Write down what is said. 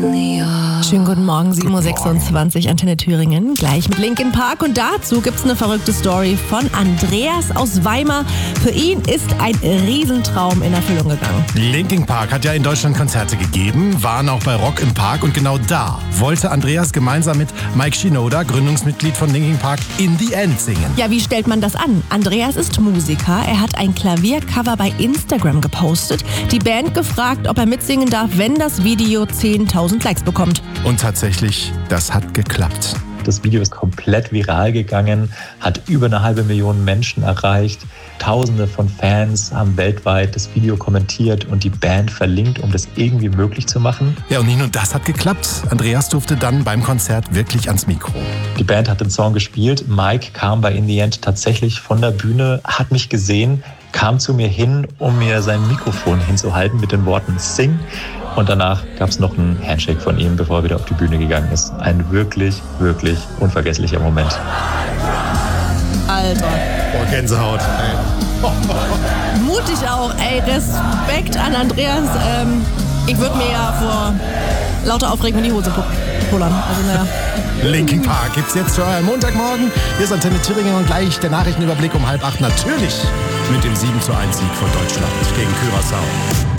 Schönen guten Morgen, 7.26 Uhr, Antenne Thüringen, gleich mit Linkin Park. Und dazu gibt's eine verrückte Story von Andreas aus Weimar. Für ihn ist ein Riesentraum in Erfüllung gegangen. Linkin Park hat ja in Deutschland Konzerte gegeben, waren auch bei Rock im Park und genau da wollte Andreas gemeinsam mit Mike Shinoda, Gründungsmitglied von Linkin Park, In the End singen. Ja, wie stellt man das an? Andreas ist Musiker, er hat ein Klaviercover bei Instagram gepostet, die Band gefragt, ob er mitsingen darf, wenn das Video 10.000 Likes bekommt. Und tatsächlich, das hat geklappt. Das Video ist komplett viral gegangen, hat über 500.000 Menschen erreicht. Tausende von Fans haben weltweit das Video kommentiert und die Band verlinkt, um das irgendwie möglich zu machen. Ja, und nicht nur das hat geklappt. Andreas durfte dann beim Konzert wirklich ans Mikro. Die Band hat den Song gespielt. Mike kam bei In the End tatsächlich von der Bühne, hat mich gesehen, kam zu mir hin, um mir sein Mikrofon hinzuhalten mit den Worten Sing. Und danach gab es noch einen Handshake von ihm, bevor er wieder auf die Bühne gegangen ist. Ein wirklich, wirklich unvergesslicher Moment. Alter. Oh, Gänsehaut. Mutig auch, ey, Respekt an Andreas. Ich würde mir ja vor lauter Aufregung in die Hose pullern. Also naja. Linkin Park gibt's jetzt für euren Montagmorgen. Hier ist Antenne Thüringen und gleich der Nachrichtenüberblick um 7:30. Natürlich mit dem 7:1 Sieg von Deutschland gegen Curaçao.